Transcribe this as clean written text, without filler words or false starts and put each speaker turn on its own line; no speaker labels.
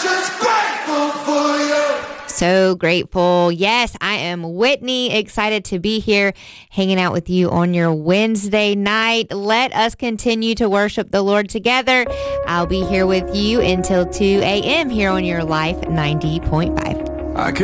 just grateful for you.
So grateful. Yes, I am Whitney. Excited to be here hanging out with you on your Wednesday night. Let us continue to worship the Lord together. I'll be here with you until 2 a.m. here on your Life 90.5.
I could